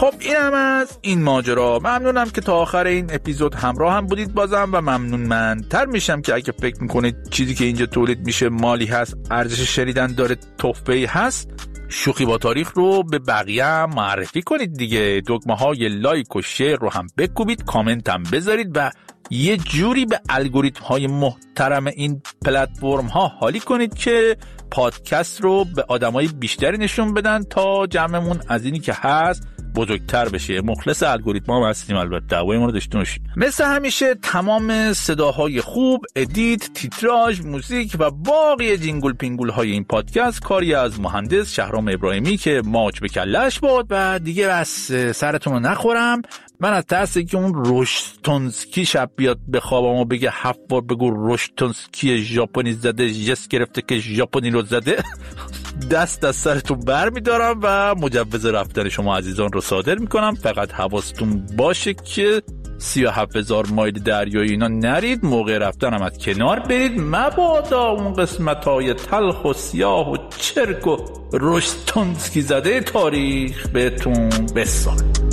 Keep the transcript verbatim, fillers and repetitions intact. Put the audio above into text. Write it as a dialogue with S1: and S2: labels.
S1: خب این هم از این ماجرا. ممنونم که تا آخر این اپیزود همراه هم بودید بازم و ممنونمندتر میشم که اگه فکر میکنید چیزی که اینجا تولید میشه مالی هست، ارزش شنیدن داره، تحفه‌ای هست، شوخی با تاریخ رو به بقیه هم معرفی کنید دیگه. دکمه های لایک و شیر رو هم بکوبید، کامنت هم بذارید و یه جوری به الگوریتم های محترم این پلتفرم ها حالی کنید که پادکست رو به آدمای بیشتری نشون بدن تا جمعمون از اینی که هست بزرگتر بشه. مخلص الگوریتم ها هستیم، البته دعوای ما رو داشته باشید. مثل همیشه تمام صداهای خوب، ادیت، تیتراژ، موزیک و باقی جینگل پینگول های این پادکست کاری از مهندس شهرام ابراهیمی که ماچ به کلش بود. و دیگه بس سرتون رو نخورم، من از ترس که اون روشتونسکی شب بیاد به خوابم و بگه هفت بار بگو روشتونسکی ژاپنی زده، جس گرفته که ژاپنی رو زده، دست از سرتون بر میدارم و مجوز رفتن شما عزیزان رو صادر میکنم. فقط حواستون باشه که سی و هفت هزار مایل دریایی اینا نرید، موقع رفتن هم از کنار برید، مبادا اون قسمت های تلخ و سیاه و چرک و روشتونسکی زده تاریخ بهتون بسازه.